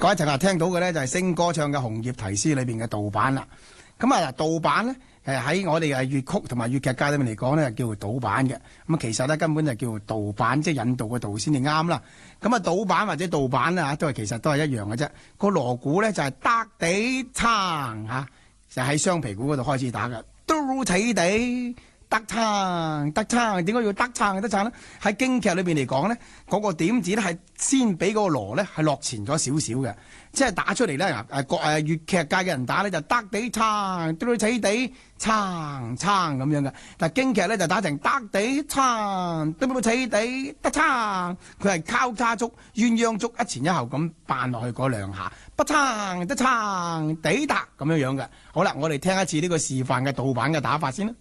各位同學聽到嘅咧就係星歌唱嘅《紅葉題詩》裏邊嘅盜版啦。咁啊，盜版咧喺我哋粵曲同埋粵劇界裏面嚟講咧，叫做盜版嘅。咁其實咧根本就叫做盜版，即係引導嘅導先至啱啦。咁啊，盜版或者盜版咧其實都係一樣嘅啫。個鑼鼓咧就係得地撐嚇，就喺雙皮鼓嗰度開始打嘅，嘟起地。得撐得撐，點解要得撐得撐咧？喺京劇裏邊嚟講咧，嗰個點子咧係先俾嗰個鑼咧係落前咗少少嘅，即係打出嚟咧粵劇界嘅人打咧就得地撐，嘟起地撐撐咁樣嘅。但係京劇咧就打成得地撐，嘟起地得撐，佢係交叉足、鴛鴦足一前一後咁扮落去嗰兩下，不撐得撐地達咁樣樣嘅。好啦，我哋聽一次呢個示範嘅盜版嘅打法先啦。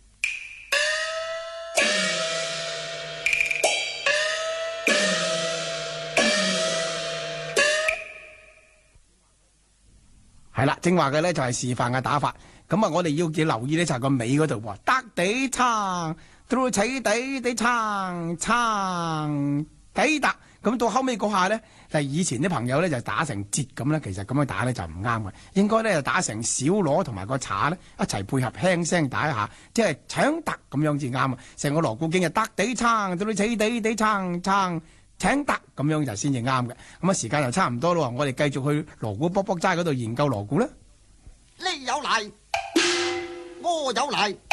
係啦，正話嘅咧就係示範嘅打法。咁啊，我哋要留意咧就係個尾嗰度喎，得地撐，嘟起地撐地達。咁到後尾嗰下咧，就以前啲朋友咧就打成節咁咧，其實咁樣打咧就唔啱嘅。應該咧就打成小鑼同埋個镲咧一齊配合輕聲打一下，即係搶突咁樣至啱啊！成個鑼鼓經就得地撐，嘟起地撐。請得咁樣就先至啱嘅。咁啊，時間就差唔多咯，我哋繼續去鑼鼓卜卜齋嗰度研究鑼鼓啦。 呢有嚟，我有嚟。